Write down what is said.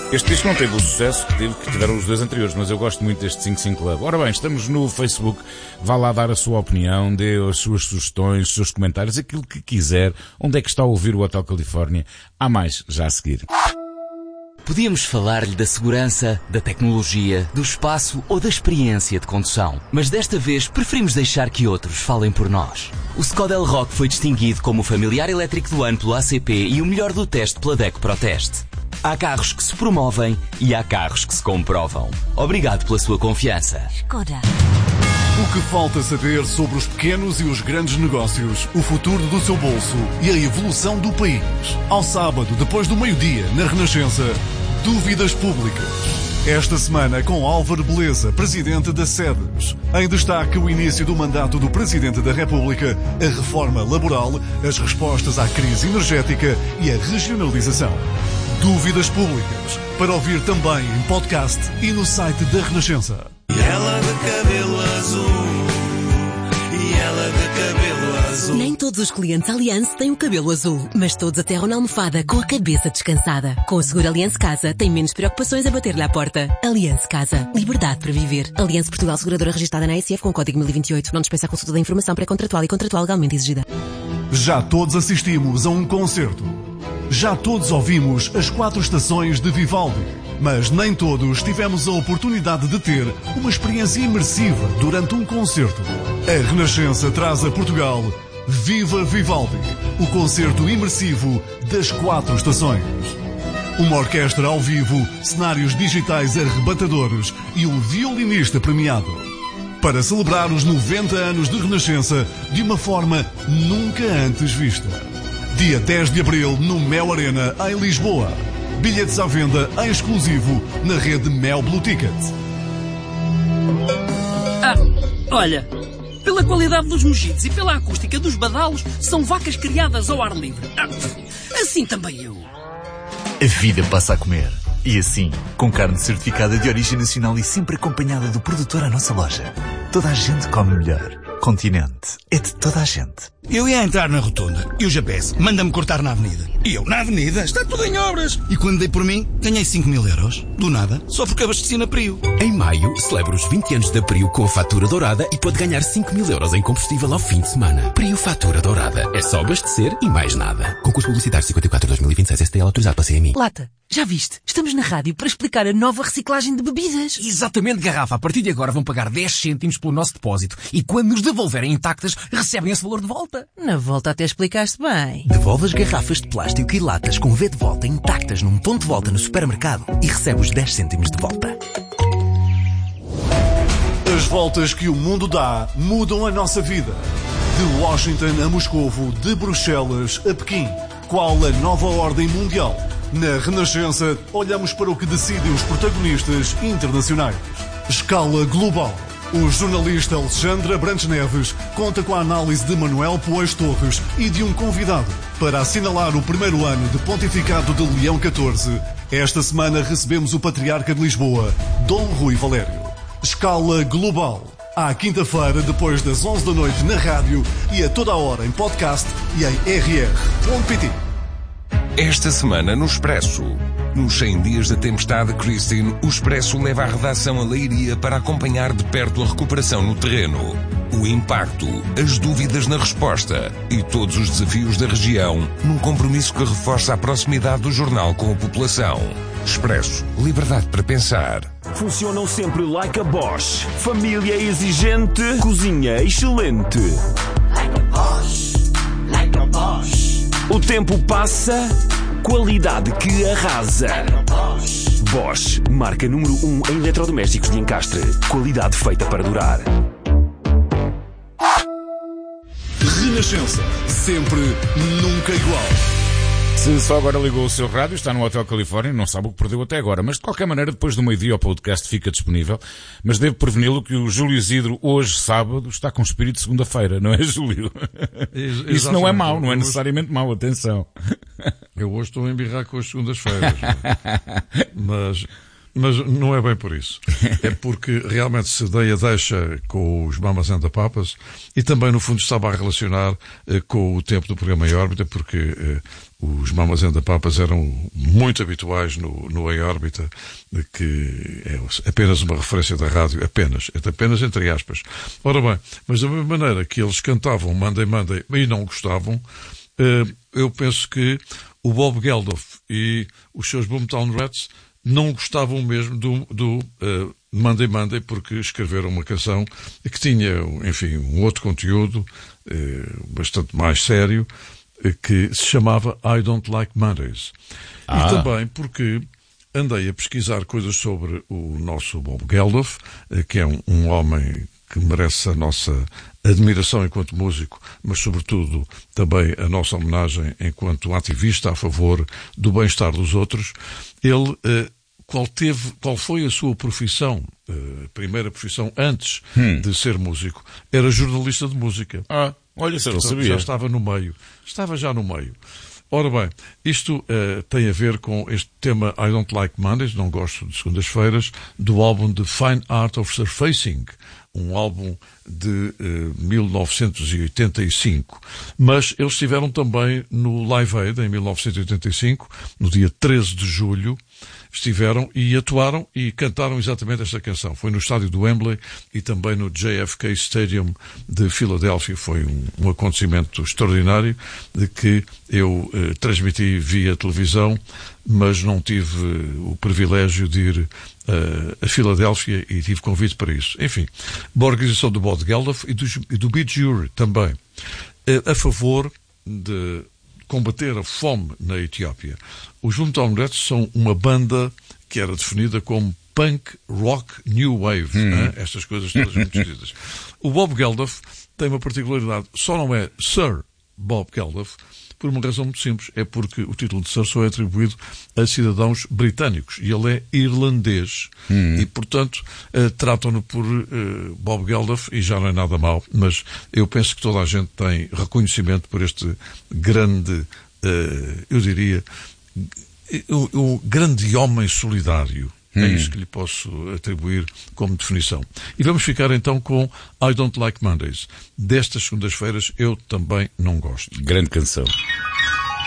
Este disco não teve o sucesso que tiveram os dois anteriores, mas eu gosto muito deste 55 Club. Ora bem, estamos no Facebook, vá lá dar a sua opinião, dê as suas sugestões, os seus comentários, aquilo que quiser. Onde é que está a ouvir o Hotel Califórnia? Há mais, já a seguir. Podíamos falar-lhe da segurança, da tecnologia, do espaço ou da experiência de condução. Mas desta vez preferimos deixar que outros falem por nós. O Skoda Elroq foi distinguido como o familiar elétrico do ano pelo ACP e o melhor do teste pela DECO ProTest. Há carros que se promovem e há carros que se comprovam. Obrigado pela sua confiança. Skoda. O que falta saber sobre os pequenos e os grandes negócios, o futuro do seu bolso e a evolução do país. Ao sábado, depois do meio-dia, na Renascença, Dúvidas Públicas. Esta semana com Álvaro Beleza, Presidente da SEDES. Em destaque o início do mandato do Presidente da República, a reforma laboral, as respostas à crise energética e a regionalização. Dúvidas Públicas, para ouvir também em podcast e no site da Renascença. E ela de cabelo azul, e ela de cabelo azul. Nem todos os clientes Allianz têm o cabelo azul, mas todos aterram na almofada com a cabeça descansada. Com o seguro Allianz Casa, tem menos preocupações a bater-lhe à porta. Allianz Casa. Liberdade para viver. Allianz Portugal, seguradora registrada na ASF com o código 1028. Não dispensa a consulta da informação pré-contratual e contratual legalmente exigida. Já todos assistimos a um concerto. Já todos ouvimos as 4 estações de Vivaldi. Mas nem todos tivemos a oportunidade de ter uma experiência imersiva durante um concerto. A Renascença traz a Portugal Viva Vivaldi, o concerto imersivo das 4 estações. Uma orquestra ao vivo, cenários digitais arrebatadores e um violinista premiado. Para celebrar os 90 anos de Renascença de uma forma nunca antes vista. Dia 10 de abril no Mel Arena, em Lisboa. Bilhetes à venda em exclusivo na rede Mel Blue Ticket. Olha, pela qualidade dos mojitos e pela acústica dos badalos, são vacas criadas ao ar livre. Assim também eu. A vida passa a comer. E assim, com carne certificada de origem nacional e sempre acompanhada do produtor à nossa loja. Toda a gente come melhor. Continente é de toda a gente. Eu ia entrar na rotunda e o GPS manda-me cortar na avenida. E eu, na avenida, está tudo em obras. E quando dei por mim, ganhei 5.000 euros. Do nada, só porque abasteci na Prio. Em maio, celebra os 20 anos da Prio com a fatura dourada e pode ganhar 5.000 euros em combustível ao fim de semana. Prio Fatura Dourada. É só abastecer e mais nada. Concurso publicitário 54/2026 STL autorizado para CMI. Lata, já viste? Estamos na rádio para explicar a nova reciclagem de bebidas. Exatamente, garrafa. A partir de agora vão pagar 10 cêntimos pelo nosso depósito e quando nos devolverem intactas, recebem esse valor de volta. Na volta até explicaste bem. Devolve as garrafas de plástico e latas com V de volta intactas num ponto de volta no supermercado e recebe os 10 cêntimos de volta. As voltas que o mundo dá mudam a nossa vida. De Washington a Moscovo, de Bruxelas a Pequim. Qual a nova ordem mundial? Na Renascença, olhamos para o que decidem os protagonistas internacionais. Escala global. O jornalista Alexandre Abrantes Neves conta com a análise de Manuel Poés Torres e de um convidado para assinalar o primeiro ano de pontificado de Leão XIV. Esta semana recebemos o Patriarca de Lisboa, Dom Rui Valério. Escala global. À quinta-feira, depois das 11 da noite na rádio e a toda a hora em podcast e em rr.pt. Esta semana no Expresso. Nos 100 dias da tempestade Christine, o Expresso leva a redação a Leiria para acompanhar de perto a recuperação no terreno. O impacto, as dúvidas na resposta e todos os desafios da região num compromisso que reforça a proximidade do jornal com a população. Expresso. Liberdade para pensar. Funcionam sempre like a Bosch. Família exigente, cozinha excelente. Like a Bosch, like a Bosch. O tempo passa, qualidade que arrasa. Like a Bosch. Bosch, marca número 1 em eletrodomésticos de encastre. Qualidade feita para durar. Renascença. Sempre, nunca igual. Se só agora ligou o seu rádio, está no Hotel Califórnia, não sabe o que perdeu até agora. Mas de qualquer maneira, depois do meio-dia o podcast fica disponível. Mas devo preveni-lo que o Júlio Isidro, hoje, sábado, está com espírito de segunda-feira, não é, Júlio? Isso não é mau, não é necessariamente mau, atenção. Eu hoje estou a embirrar com as segundas-feiras. Mas não é bem por isso. É porque realmente se dei a deixa com os Mamas and the Papas e também, no fundo, estava a relacionar com o tempo do programa Em Órbita, porque os Mamas and the Papas eram muito habituais no Em Órbita, que é apenas uma referência da rádio, apenas entre aspas. Ora bem, mas da mesma maneira que eles cantavam Monday Monday e não gostavam, eu penso que o Bob Geldof e os seus Boomtown Rats não gostavam mesmo do Monday Monday, porque escreveram uma canção que tinha, enfim, um outro conteúdo bastante mais sério, que se chamava I Don't Like Mondays. E também porque andei a pesquisar coisas sobre o nosso Bob Geldof, que é um homem que merece a nossa admiração enquanto músico, mas sobretudo também a nossa homenagem enquanto ativista a favor do bem-estar dos outros. Ele, qual foi a sua profissão, primeira profissão antes de ser músico? Era jornalista de música. Olha, se eu não sabia. Já estava já no meio. Ora bem, isto tem a ver com este tema I Don't Like Mondays, não gosto de segundas-feiras, do álbum The Fine Art of Surfacing, um álbum de 1985. Mas eles estiveram também no Live Aid, em 1985, no dia 13 de julho, estiveram e atuaram e cantaram exatamente esta canção. Foi no estádio do Wembley e também no JFK Stadium de Filadélfia. Foi um acontecimento extraordinário de que eu transmiti via televisão, mas não tive o privilégio de ir a Filadélfia e tive convite para isso. Enfim, boa organização do Bob Geldof e do Beat Jury também, a favor de combater a fome na Etiópia. Os Boomtown Rats são uma banda que era definida como punk, rock, new wave. Estas coisas todas muito esquisitas. O Bob Geldof tem uma particularidade. Só não é Sir Bob Geldof por uma razão muito simples. É porque o título de Sir só é atribuído a cidadãos britânicos. E ele é irlandês. E, portanto, tratam-no por Bob Geldof e já não é nada mau. Mas eu penso que toda a gente tem reconhecimento por este grande, eu diria, o grande homem solidário. É isso que lhe posso atribuir como definição. E vamos ficar então com I Don't Like Mondays. Destas segundas-feiras eu também não gosto. Grande canção.